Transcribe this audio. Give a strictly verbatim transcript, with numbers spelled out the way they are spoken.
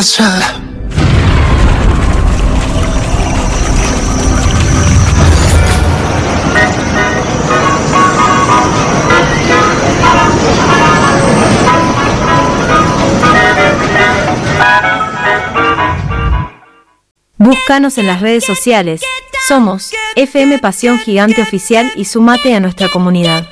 casa. Búscanos en las redes sociales. Somos F M Pasión Gigante Oficial y sumate a nuestra comunidad.